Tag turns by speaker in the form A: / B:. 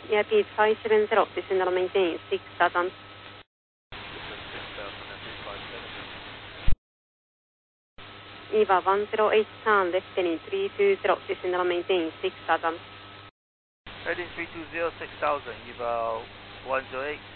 A: Airbus 570, descend and maintain 6000. EVA 1083, left heading 320, descend and maintain 6000.
B: Heading 320, 6000, EVA 108.